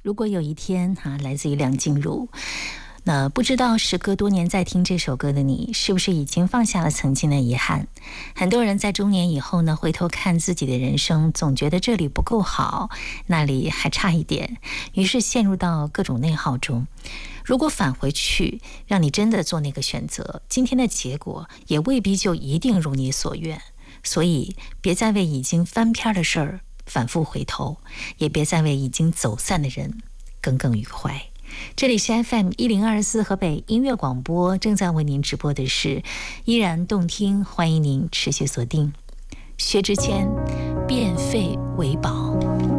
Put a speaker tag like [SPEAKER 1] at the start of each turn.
[SPEAKER 1] 如果有一天来自于梁静茹。那不知道时隔多年在听这首歌的你，是不是已经放下了曾经的遗憾？很多人在中年以后呢，回头看自己的人生，总觉得这里不够好，那里还差一点，于是陷入到各种内耗中。如果返回去，让你真的做那个选择，今天的结果也未必就一定如你所愿。所以，别再为已经翻篇的事儿反复回头，也别再为已经走散的人耿耿于怀。这里是 FM1024 河北音乐广播，正在为您直播的是依然动听，欢迎您持续锁定。薛之谦，变废为宝。